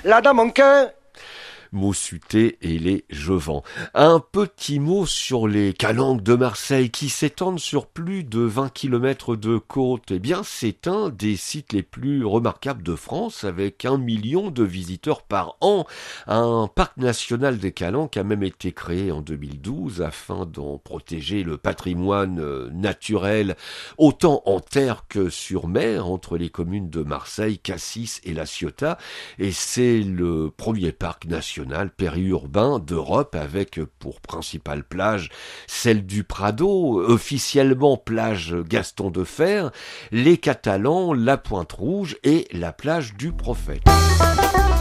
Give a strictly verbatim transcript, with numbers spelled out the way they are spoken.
là dans mon cœur. Mossuté et les Jevans. Un petit mot sur les calanques de Marseille qui s'étendent sur plus de vingt kilomètres de côte. Eh bien, c'est un des sites les plus remarquables de France avec un million de visiteurs par an. Un parc national des calanques a même été créé en deux mille douze afin d'en protéger le patrimoine naturel autant en terre que sur mer entre les communes de Marseille, Cassis et La Ciotat. Et c'est le premier parc national périurbain d'Europe avec pour principale plage celle du Prado, officiellement plage Gaston Defferre, les Catalans, la Pointe Rouge et la plage du Prophète.